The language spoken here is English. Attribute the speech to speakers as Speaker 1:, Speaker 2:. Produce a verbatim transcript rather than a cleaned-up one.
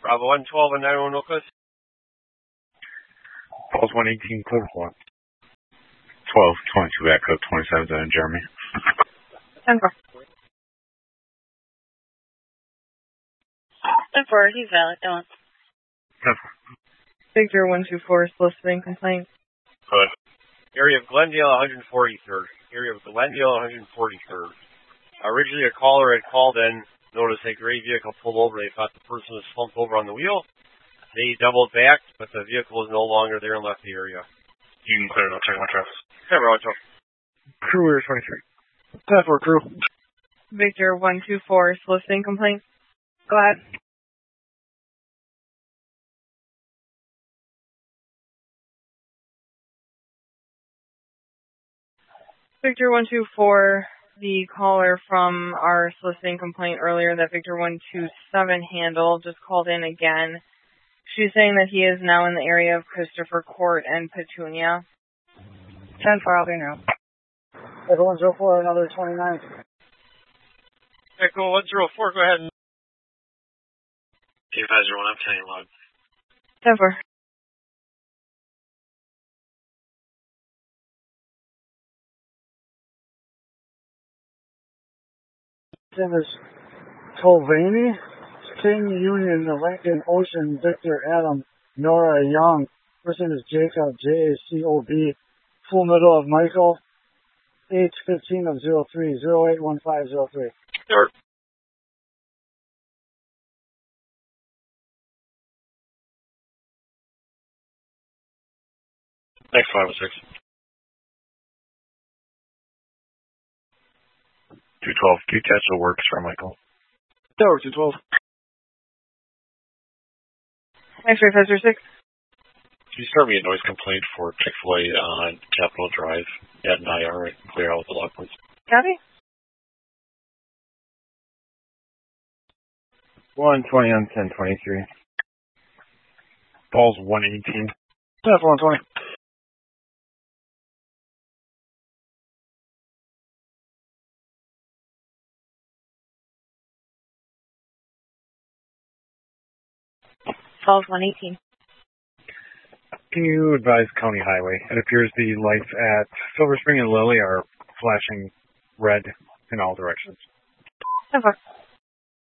Speaker 1: Bravo one twelve and nine one Oakland.
Speaker 2: Falls one eighteen, clear one. twelve twenty-two, Echo twenty-seven, and Jeremy.
Speaker 3: ten four. ten four, he's valid, go on.
Speaker 2: ten four.
Speaker 3: Victor one two four, soliciting complaint.
Speaker 1: Good. Area of Glendale, one forty-third. Area of Glendale, one forty-third. Originally, a caller had called in, noticed a gray vehicle pulled over. They thought the person was slumped over on the wheel. They doubled back, but the vehicle was no longer there and left the area.
Speaker 2: You can clear it, I'll check my traffic.
Speaker 1: ten four, twelve.
Speaker 2: Crew Air twenty-three. ten four, crew.
Speaker 3: Victor one two four, soliciting complaint. Go ahead. Victor one two four, the caller from our soliciting complaint earlier that Victor one two seven handled just called in again. She's saying that he is now in the area of Christopher Court and Petunia.
Speaker 4: ten four, I'll be now. Echo one zero four, another twenty-nine.
Speaker 1: Echo one zero four, go ahead.
Speaker 2: Two five zero one, I'm telling you loud.
Speaker 3: ten four.
Speaker 4: Then there's Tolvani, King Union, the Lincoln Ocean, Victor Adam, Nora Young. Person is Jacob, J A C O B. Full middle of Michael, H fifteen of zero three, zero eight one five zero three.
Speaker 1: Sure.
Speaker 2: Next five oh six. two twelve, Q catch the works for Michael.
Speaker 4: Tower two twelve.
Speaker 3: X-ray five zero six.
Speaker 2: Can you start me a noise complaint for Chick-fil-A on Capitol Drive at an I R and clear out the log points?
Speaker 3: Copy.
Speaker 2: one twenty on ten twenty-three. Balls one eighteen.
Speaker 4: ten four, one twenty.
Speaker 3: Falls one eighteen.
Speaker 2: Can you advise County Highway? It appears the lights at Silver Spring and Lily are flashing red in all directions.
Speaker 3: ten four.